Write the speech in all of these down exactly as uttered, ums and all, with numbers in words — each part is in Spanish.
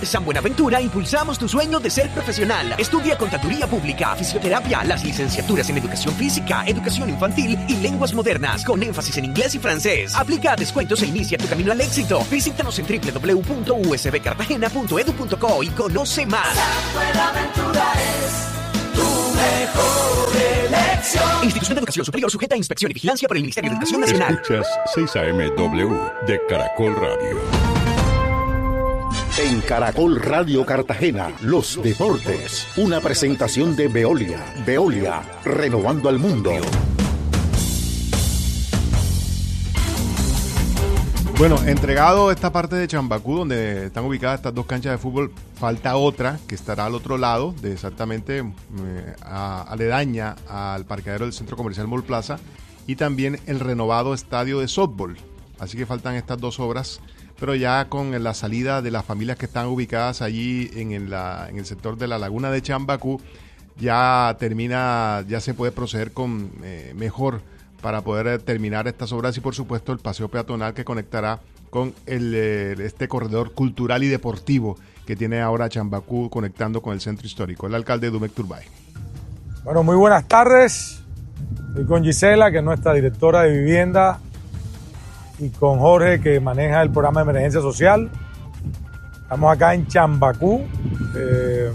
San Buenaventura impulsamos tu sueño de ser profesional. Estudia Contaduría Pública, Fisioterapia, las licenciaturas en Educación Física, Educación Infantil y Lenguas Modernas, con énfasis en inglés y francés. Aplica a descuentos e inicia tu camino al éxito. Visítanos en doble u doble u doble u punto u s b cartagena punto e d u punto co y conoce más. San Buenaventura es tu mejor elección. Institución de Educación Superior sujeta a inspección y vigilancia por el Ministerio de Educación Nacional. Escuchas seis A M W de Caracol Radio. En Caracol Radio Cartagena, los deportes. Una presentación de Veolia. Veolia, renovando al mundo. Bueno, entregado esta parte de Chambacú, donde están ubicadas estas dos canchas de fútbol, falta otra que estará al otro lado, de exactamente eh, a, aledaña al parqueadero del Centro Comercial Mall Plaza, y también el renovado estadio de softball. Así que faltan estas dos obras, pero ya con la salida de las familias que están ubicadas allí en el, la, en el sector de la laguna de Chambacú, ya termina, ya se puede proceder con eh, mejor para poder terminar estas obras y por supuesto el paseo peatonal que conectará con el, este corredor cultural y deportivo que tiene ahora Chambacú conectando con el centro histórico. El alcalde Dumek Turbay. Bueno, muy buenas tardes. Estoy con Gisela, que es nuestra directora de vivienda, y con Jorge, que maneja el programa de emergencia social. Estamos acá en Chambacú eh,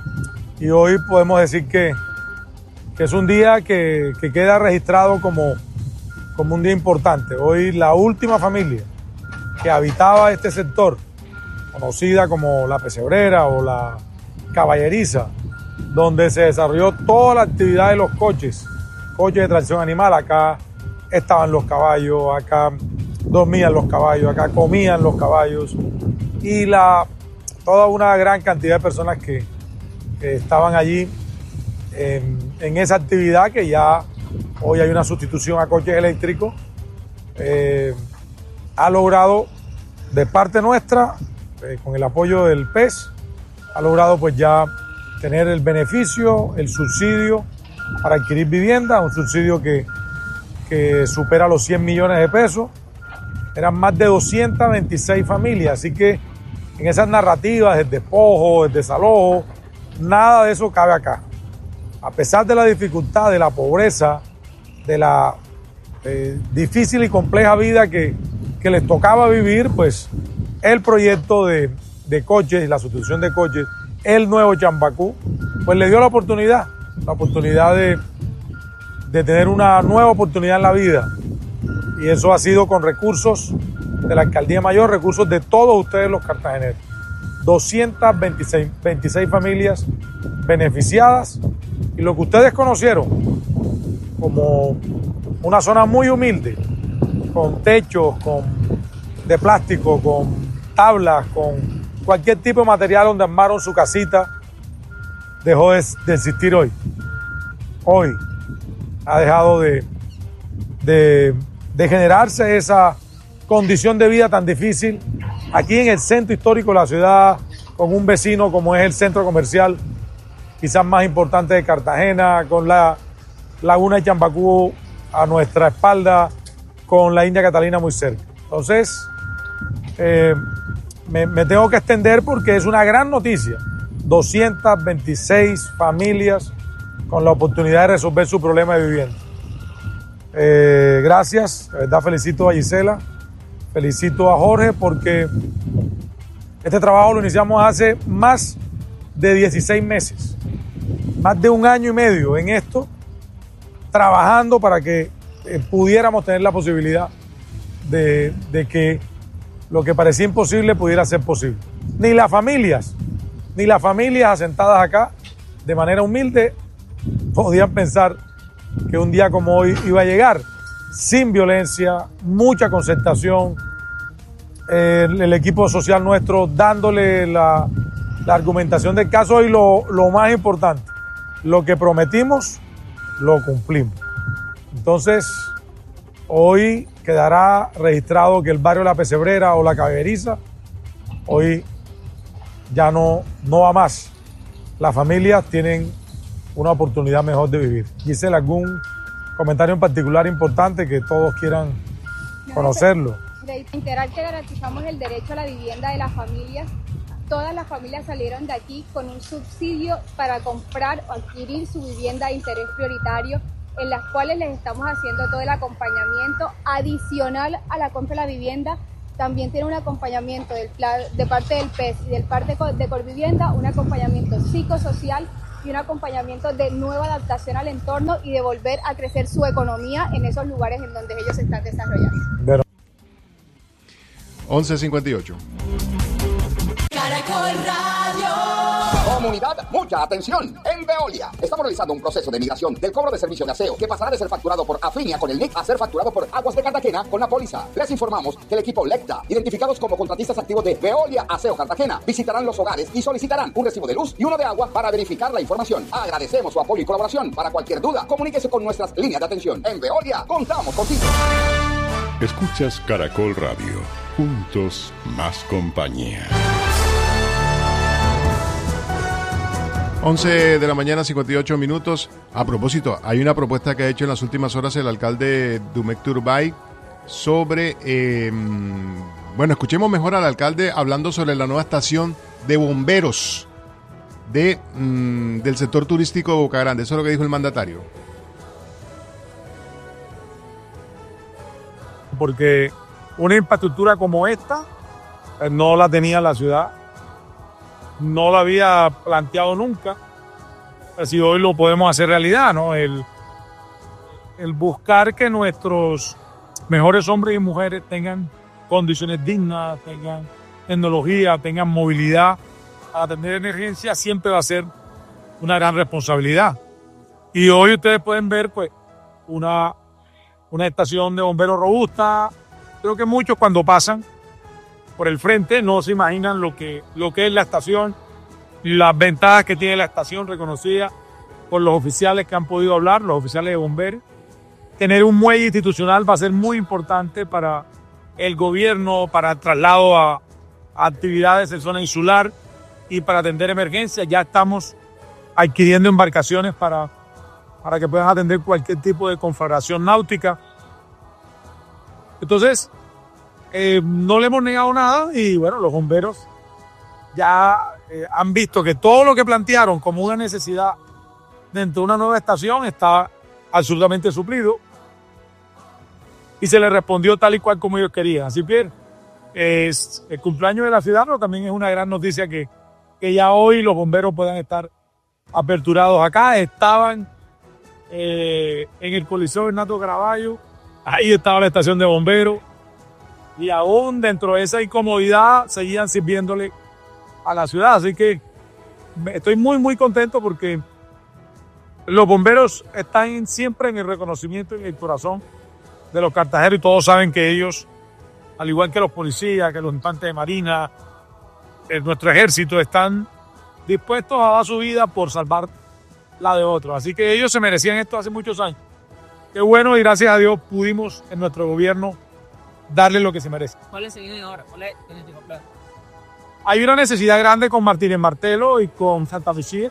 y hoy podemos decir que, que es un día que, que queda registrado como, como un día importante. Hoy la última familia que habitaba este sector, conocida como la Pesebrera o la Caballeriza, donde se desarrolló toda la actividad de los coches, coches de tracción animal. Acá estaban los caballos, acá dormían los caballos, acá comían los caballos, y la, toda una gran cantidad de personas que, que estaban allí en, en esa actividad, que ya hoy hay una sustitución a coches eléctricos, eh, ha logrado de parte nuestra, eh, con el apoyo del P E S, ha logrado pues ya tener el beneficio, el subsidio para adquirir vivienda, un subsidio que, que supera los cien millones de pesos. Eran más de doscientas veintiséis familias, así que en esas narrativas del despojo, del desalojo, nada de eso cabe acá. A pesar de la dificultad, de la pobreza, de la eh, difícil y compleja vida que, que les tocaba vivir, pues el proyecto de, de coches y la sustitución de coches, el nuevo Chambacú, pues le dio la oportunidad, la oportunidad de, de tener una nueva oportunidad en la vida. Y eso ha sido con recursos de la Alcaldía Mayor, recursos de todos ustedes los cartageneros. doscientas veintiséis familias beneficiadas, y lo que ustedes conocieron como una zona muy humilde, con techos, con, de plástico, con tablas, con cualquier tipo de material donde armaron su casita, dejó de, de existir hoy. Hoy ha dejado de, de de generarse esa condición de vida tan difícil aquí en el centro histórico de la ciudad, con un vecino como es el centro comercial quizás más importante de Cartagena, con la laguna de Chambacú a nuestra espalda, con la India Catalina muy cerca. Entonces, eh, me, me tengo que extender porque es una gran noticia. doscientas veintiséis familias con la oportunidad de resolver su problema de vivienda. Eh, gracias, de verdad felicito a Gisela, felicito a Jorge, porque este trabajo lo iniciamos hace más de dieciséis meses, más de un año y medio en esto, trabajando para que eh, pudiéramos tener la posibilidad de, de que lo que parecía imposible pudiera ser posible. Ni las familias, ni las familias asentadas acá de manera humilde podían pensar que un día como hoy iba a llegar, sin violencia, mucha concertación, eh, el, el equipo social nuestro dándole la, la argumentación del caso, y lo, lo más importante, lo que prometimos, lo cumplimos. Entonces, hoy quedará registrado que el barrio La Pesebrera o La Caballeriza, hoy ya no, no va más. Las familias tienen una oportunidad mejor de vivir. Gisela, ¿algún comentario en particular importante que todos quieran conocerlo? Reiterar que garantizamos el derecho a la vivienda de las familias todas las familias salieron de aquí con un subsidio para comprar o adquirir su vivienda de interés prioritario, en las cuales les estamos haciendo todo el acompañamiento adicional a la compra de la vivienda. También tiene un acompañamiento del plan, de parte del P E S y del parte de Colvivienda, un acompañamiento psicosocial y un acompañamiento de nueva adaptación al entorno y de volver a crecer su economía en esos lugares en donde ellos se están desarrollando. once cincuenta y ocho. Caracol Radio. Comunidad, mucha atención. En Veolia estamos realizando un proceso de migración del cobro de servicio de aseo que pasará de ser facturado por Afinia con el N I C a ser facturado por Aguas de Cartagena con la póliza. Les informamos que el equipo Lecta, identificados como contratistas activos de Veolia Aseo Cartagena, visitarán los hogares y solicitarán un recibo de luz y uno de agua para verificar la información. Agradecemos su apoyo y colaboración. Para cualquier duda, comuníquese con nuestras líneas de atención. En Veolia, contamos contigo. Escuchas Caracol Radio. Juntos, más compañía. once de la mañana, cincuenta y ocho minutos. A propósito, hay una propuesta que ha hecho en las últimas horas el alcalde Dumek Turbay sobre... Eh, bueno, escuchemos mejor al alcalde hablando sobre la nueva estación de bomberos de, mm, del sector turístico de Boca Grande. Eso es lo que dijo el mandatario. Porque una infraestructura como esta eh, no la tenía la ciudad, no la había planteado nunca, así hoy lo podemos hacer realidad, ¿no? El, el buscar que nuestros mejores hombres y mujeres tengan condiciones dignas, tengan tecnología, tengan movilidad para atender emergencias siempre va a ser una gran responsabilidad. Y hoy ustedes pueden ver pues una, una estación de bomberos robusta. Creo que muchos cuando pasan por el frente no se imaginan lo que, lo que es la estación, las ventajas que tiene la estación reconocida por los oficiales que han podido hablar, los oficiales de bomberos. Tener un muelle institucional va a ser muy importante para el gobierno, para el traslado a, a actividades en zona insular y para atender emergencias. Ya estamos adquiriendo embarcaciones para, para que puedan atender cualquier tipo de conflagración náutica. Entonces, Eh, no le hemos negado nada y bueno, los bomberos ya eh, han visto que todo lo que plantearon como una necesidad dentro de una nueva estación está absolutamente suplido y se les respondió tal y cual como ellos querían. Así que es el cumpleaños de la ciudad, pero también es una gran noticia que, que ya hoy los bomberos puedan estar aperturados acá. Estaban eh, en el Coliseo Bernardo Caraballo, ahí estaba la estación de bomberos. Y aún dentro de esa incomodidad seguían sirviéndole a la ciudad. Así que estoy muy, muy contento porque los bomberos están siempre en el reconocimiento y en el corazón de los cartageneros y todos saben que ellos, al igual que los policías, que los infantes de marina, nuestro ejército, están dispuestos a dar su vida por salvar la de otros. Así que ellos se merecían esto hace muchos años. Qué bueno y gracias a Dios pudimos en nuestro gobierno darle lo que se merece. ¿Cuál es el seguimiento ahora? ¿Cuál es el plan? Hay una necesidad grande con Martínez Martelo y con Santa Lucía.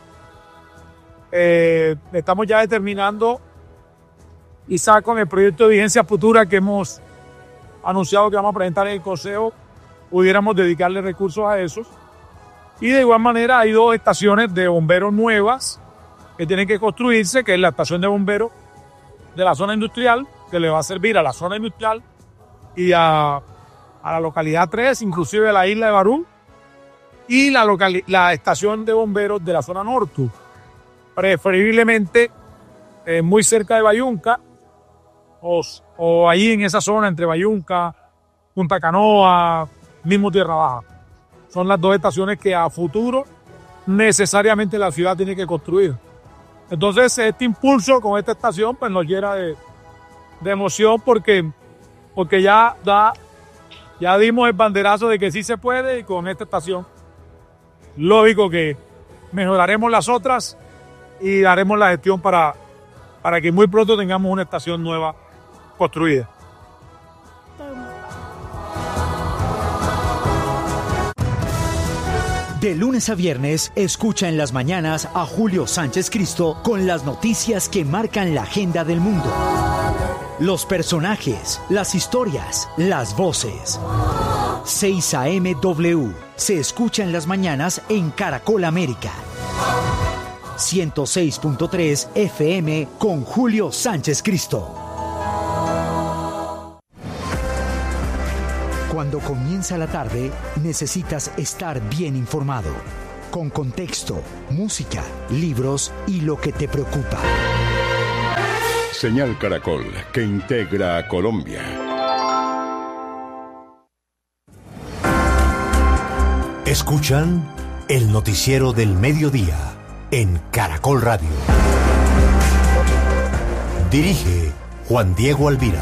Eh, estamos ya determinando, quizá con el proyecto de vigencia futura que hemos anunciado que vamos a presentar en el Consejo, pudiéramos dedicarle recursos a esos. Y de igual manera hay dos estaciones de bomberos nuevas que tienen que construirse, que es la estación de bomberos de la zona industrial, que le va a servir a la zona industrial y a, a la localidad tres, inclusive a la isla de Barú, y la, locali- la estación de bomberos de la zona norte, preferiblemente eh, muy cerca de Bayunca, o, o ahí en esa zona entre Bayunca, Punta Canoa, mismo Tierra Baja. Son las dos estaciones que a futuro necesariamente la ciudad tiene que construir. Entonces este impulso con esta estación pues nos llena de, de emoción porque porque ya da, ya dimos el banderazo de que sí se puede y con esta estación, lógico que mejoraremos las otras y haremos la gestión para, para que muy pronto tengamos una estación nueva construida. De lunes a viernes, escucha en las mañanas a Julio Sánchez Cristo con las noticias que marcan la agenda del mundo. Los personajes, las historias, las voces. seis A M W. Se escucha en las mañanas en Caracol América. ciento seis punto tres F M con Julio Sánchez Cristo. Cuando comienza la tarde, necesitas estar bien informado, con contexto, música, libros y lo que te preocupa. Señal Caracol, que integra a Colombia. Escuchan el noticiero del mediodía en Caracol Radio. Dirige Juan Diego Alvira.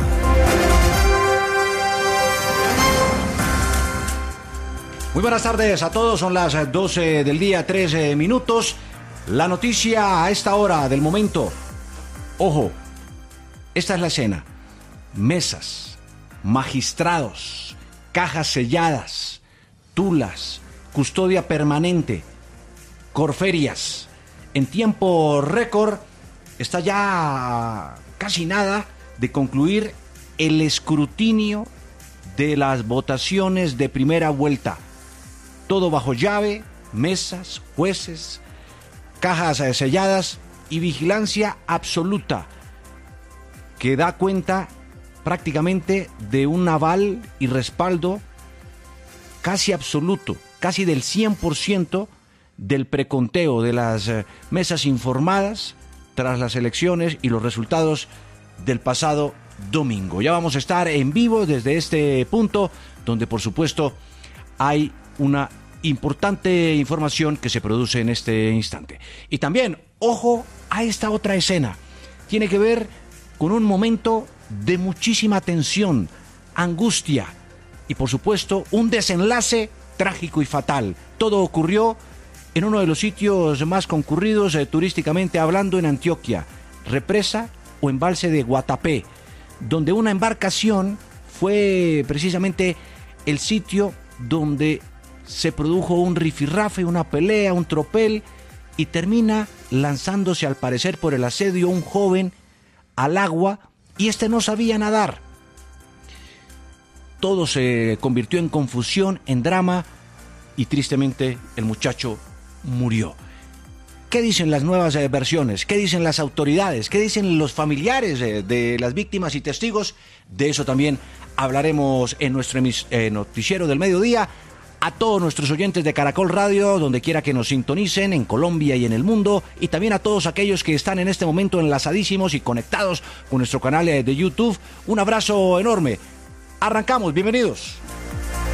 Muy buenas tardes a todos, son las doce del día, trece minutos. La noticia a esta hora del momento. Ojo, esta es la escena. Mesas, magistrados, cajas selladas, tulas, custodia permanente, corferias. En tiempo récord está ya casi nada de concluir el escrutinio de las votaciones de primera vuelta. Todo bajo llave, mesas, jueces, cajas selladas y vigilancia absoluta que da cuenta prácticamente de un aval y respaldo casi absoluto, casi del cien por ciento del preconteo de las eh, mesas informadas tras las elecciones y los resultados del pasado domingo. Ya vamos a estar en vivo desde este punto, donde por supuesto hay una importante información que se produce en este instante. Y también, ojo a esta otra escena. Tiene que ver con un momento de muchísima tensión, angustia y por supuesto un desenlace trágico y fatal. Todo ocurrió en uno de los sitios más concurridos eh, turísticamente hablando en Antioquia, represa o embalse de Guatapé, donde una embarcación fue precisamente el sitio donde se produjo un rifirrafe, una pelea, un tropel, y termina lanzándose al parecer por el asedio un joven al agua y este no sabía nadar. Todo se convirtió en confusión, en drama y tristemente el muchacho murió. ¿Qué dicen las nuevas eh, versiones? ¿Qué dicen las autoridades? ¿Qué dicen los familiares eh, de las víctimas y testigos? De eso también hablaremos en nuestro emis- eh, noticiero del mediodía. A todos nuestros oyentes de Caracol Radio, donde quiera que nos sintonicen, en Colombia y en el mundo, y también a todos aquellos que están en este momento enlazadísimos y conectados con nuestro canal de YouTube, un abrazo enorme. Arrancamos, bienvenidos.